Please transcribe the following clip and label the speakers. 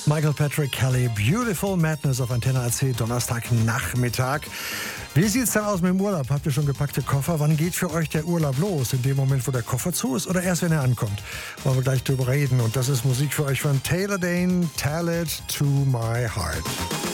Speaker 1: Michael Patrick Kelly, Beautiful Madness auf Antenne AC, Donnerstagnachmittag. Wie sieht's denn aus mit dem Urlaub? Habt ihr schon gepackte Koffer? Wann geht für euch der Urlaub los? In dem Moment, wo der Koffer zu ist oder erst, wenn er ankommt? Wollen wir gleich drüber reden. Und das ist Musik für euch von Taylor Dayne, Tell It to My Heart.